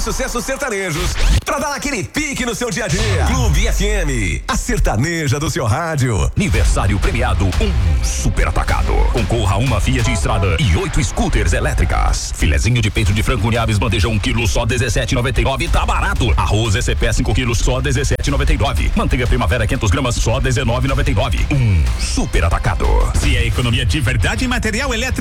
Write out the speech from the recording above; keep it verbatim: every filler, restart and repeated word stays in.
mais sucessos sertanejos pra dar aquele pique no seu dia a dia. Clube F M, a sertaneja do seu rádio. Aniversário premiado, um super atacado. Concorra a uma Fiat Estrada e oito scooters elétricas. Filezinho de peito de frango Niabes, bandeja um quilo, só dezessete e noventa e nove, tá barato. Arroz S P cinco quilos, só dezessete e noventa e nove. Manteiga Primavera quinhentas gramas, só dezenove e noventa e nove. Um super atacado. Se é economia de verdade em material elétrico,